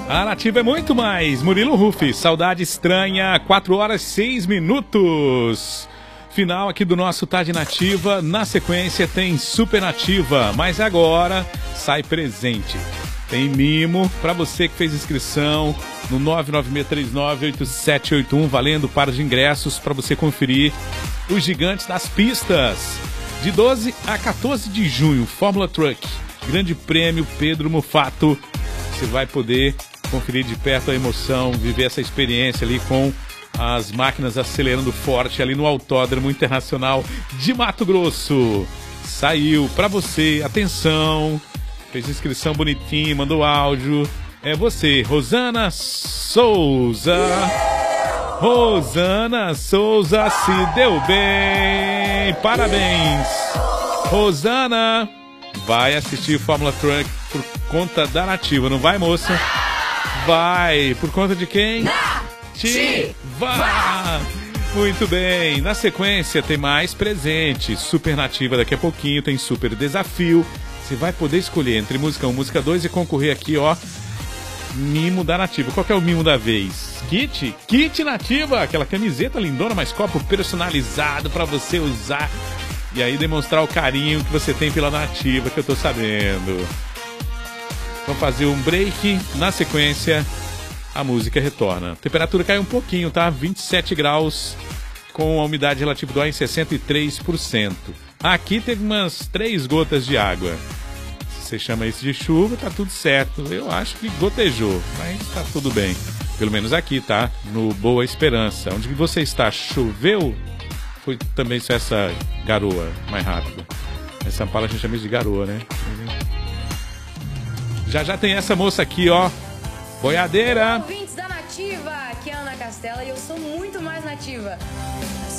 A Nativa é muito mais. Murilo Ruff, Saudade Estranha, 4 horas 6 minutos. Final aqui do nosso Tarde Nativa. Na sequência tem Super Nativa, mas agora sai presente. Tem mimo para você que fez inscrição no 996398781, valendo par de ingressos para você conferir os Gigantes das Pistas. De 12 a 14 de junho, Fórmula Truck, Grande Prêmio Pedro Mufato. Você vai poder conferir de perto a emoção, viver essa experiência ali com as máquinas acelerando forte ali no Autódromo Internacional de Mato Grosso. Saiu para você, atenção, fez inscrição bonitinho, mandou áudio. É você, Rosana Souza. Rosana Souza se deu bem. Parabéns. Rosana vai assistir Fórmula Truck por conta da Nativa, não vai, moça? Vai. Por conta de quem? Nativa! Muito bem. Na sequência tem mais presente. Super Nativa daqui a pouquinho, tem Super Desafio. Você vai poder escolher entre música 1 e música 2 e concorrer aqui, ó. Mimo da Nativa. Qual que é o mimo da vez? Kit? Kit Nativa! Aquela camiseta lindona, mas copo personalizado pra você usar. E aí demonstrar o carinho que você tem pela Nativa, que eu tô sabendo. Vamos fazer um break. Na sequência, a música retorna. A temperatura caiu um pouquinho, tá? 27 graus, com a umidade relativa do ar em 63%. Aqui teve umas 3 gotas de água. Se você chama isso de chuva, tá tudo certo. Eu acho que gotejou, mas tá tudo bem. Pelo menos aqui, tá? No Boa Esperança. Onde você está? Choveu? Foi também só essa garoa mais rápida. Em São Paulo a gente chama isso de garoa, né? Já tem essa moça aqui, ó. Boiadeira. Ouvintes da Nativa, aqui é a Ana Castela e eu sou muito mais nativa.